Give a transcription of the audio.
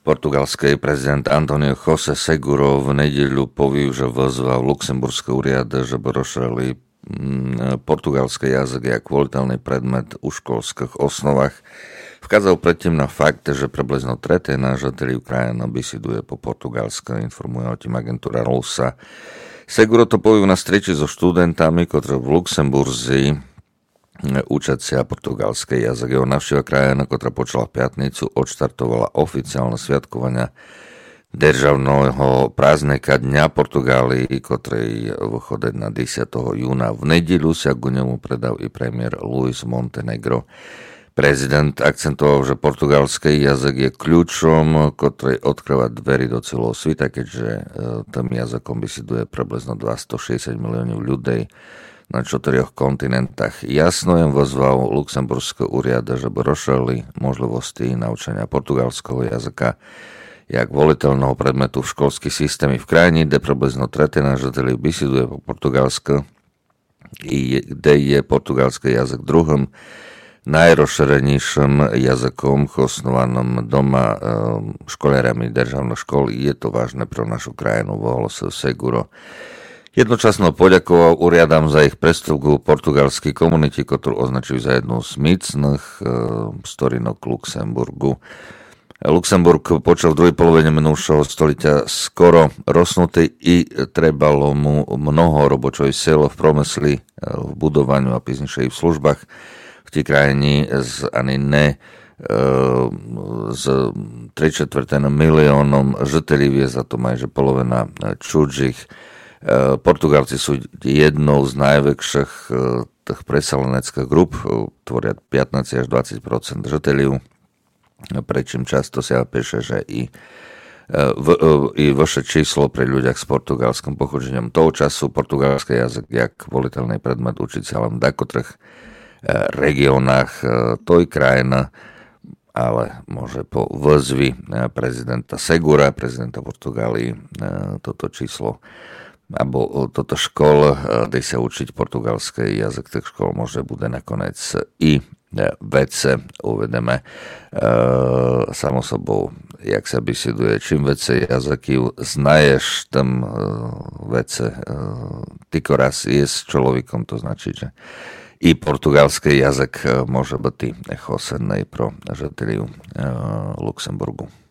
Portugalský prezident Antonio José Seguro v nedeľu že vyzval Luxemburské úriady, že by rozšírili portugalský jazyk jak voliteľný predmet u školských osnovách. Vkázal predtým na fakt, že približno tretina žiteľov krajiny beseduje po portugalsky, informuje o tým agentúra Lusa. Seguro to povedal na streči so študentami, ktorí v Luxemburzi učať sa portugalský jazyk. Jeho navštíva krajina, ktorá počala v piatnicu, odštartovala oficiálne sviatkovania državného prázdnika Dňa Portugálii, ktorý vychodí na 10. júna. V nedeľu sa k nemu predal i premiér Luis Montenegro. Prezident akcentoval, že portugalský jazyk je kľúčom, ktorý odkryva dverí do celého sveta, keďže tým jazykom beseduje približno 260 miliónov ľudí na 4 kontinentách. Jasno jem vyzval Luxemburské úriady, že by rozšírili možnosti naučenia portugalského jazyka jak voliteľného predmetu v školských systémy v krajine, kde približno tretina žiteľov beseduje po portugalsky, kde je portugalský jazyk druhým najrozšírenejším jazykom osnovaným doma školárami državných škôl. Je to vážne pre našu krajinu, ohlásil Seguro. Jednočasno poďakoval úriadám za ich prístup k portugalskej komunite, ktorú označujú za jednu z mocných storinok Luxemburgu. Luxemburg počal v druhej polovine minulého stoliťa skoro rosnutý i trebalo mu mnoho robočej silo v promysli, v budovaniu a píznejšej v službách. V tej krajine ani ne s 3/4 miliónom žiteľov je za to majže polovina cudzích. Portugalci sú jednou z najväčších tých presaleneckých grup, tvoria 15 až 20% žiteľov, prečím často sa píše, že i vyššie číslo pri ľuďach s portugalským pochodením. Toho času portugalský jazyk jak voliteľný predmet učiť sa len v dakotrých regiónach toj krajiny, ale môže po výzvi prezidenta Segura, prezidenta Portugálii, toto číslo alebo toto škol, kde sa učiť portugalský jazyk, tých škol môže bude nakoniec i vece uvedeme samo sobou, jak sa beseduje. Čím vece jazyky znaješ, tam vece ty raz je s človekom, to značí, že i portugalský jazyk môže byť chosený pro žiteľov Luxemburgu.